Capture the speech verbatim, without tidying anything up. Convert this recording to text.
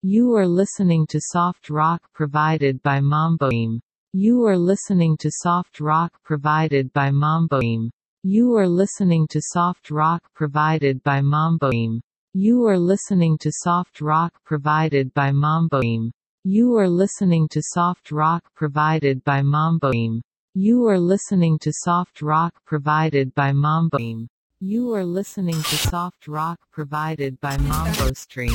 You are listening to soft rock provided by Mamboim. You are listening to soft rock provided by Mamboim. You are listening to soft rock provided by Mamboim. You are listening to soft rock provided by Mamboim. You are listening to soft rock provided by Mamboim. You are listening to soft rock provided by Mamboim. You are listening to soft rock provided by Mambo Stream.